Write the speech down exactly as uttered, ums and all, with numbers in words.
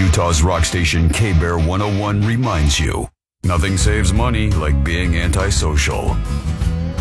Utah's rock station K-Bear one oh one reminds you, nothing saves money like being antisocial.